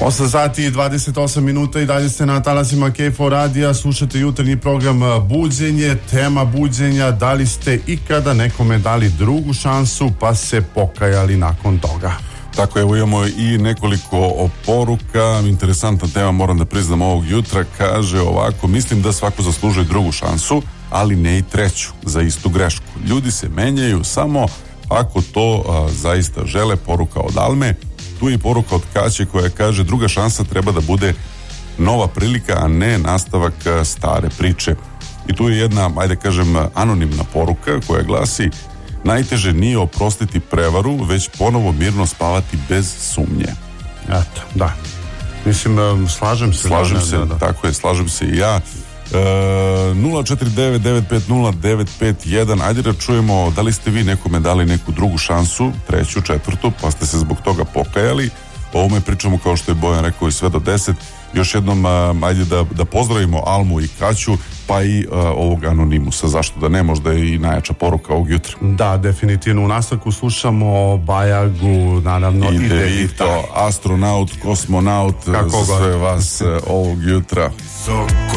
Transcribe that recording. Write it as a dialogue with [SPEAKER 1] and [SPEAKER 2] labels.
[SPEAKER 1] 8 sati i 28 minuta i dalje ste na talasima K4 radija, slušate jutarnji program Buđenje. Tema buđenja: da li ste ikada nekome dali drugu šansu pa se pokajali nakon toga?
[SPEAKER 2] Tako, evo imamo i nekoliko poruka. Interesantna tema, moram da priznam, ovog jutra. Kaže ovako: mislim da svako zaslužuje drugu šansu, ali ne i treću za istu grešku. Ljudi se menjaju samo ako to zaista žele. Poruka od Alme. Tu je i poruka od Kaće koja kaže: druga šansa treba da bude nova prilika, a ne nastavak stare priče. I tu je jedna, ajde kažem, anonimna poruka koja glasi: najteže nije oprostiti prevaru, već ponovo mirno spavati bez sumnje.
[SPEAKER 1] Eto, da. Mislim, slažem se.
[SPEAKER 2] Da. Tako je, slažem se i ja. 049-950-951. Ajde da čujemo da li ste vi nekome dali neku drugu šansu, treću, četvrtu, pa ste se zbog toga pokajali. O ovome pričamo, kao što je Bojan rekao, i sve do 10. Još jednom, ajde da pozdravimo Almu i Kaću, pa i ovog anonimusa. Zašto da ne, možda je i najjača poruka ovog jutra.
[SPEAKER 1] Da, definitivno. U nastavku slušamo Bajagu, naravno
[SPEAKER 2] i Devito, astronaut, kosmonaut, za sve vas ovog jutra.